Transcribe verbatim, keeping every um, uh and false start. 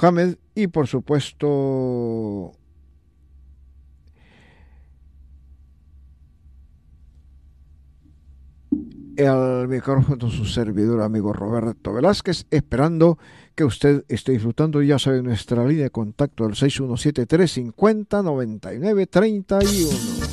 Mohamed y por supuesto el micrófono su servidor amigo Roberto Velázquez, esperando que usted esté disfrutando. Ya sabe, nuestra línea de contacto el seis uno siete, tres cinco cero, nueve nueve tres uno.